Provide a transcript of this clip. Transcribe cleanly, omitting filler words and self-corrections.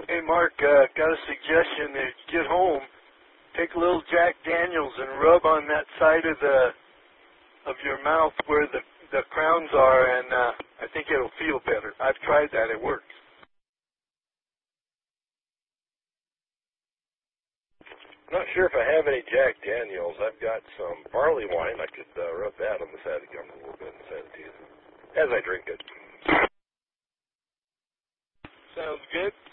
Hey, Mark, got a suggestion. If you get home, take a little Jack Daniels and rub on that side of your mouth where the crowns are, and I think it'll feel better. I've tried that. It works. Not sure if I have any Jack Daniels. I've got some barley wine. I could rub that on the side of the gums a little bit on the side of the teeth as I drink it. Sounds good.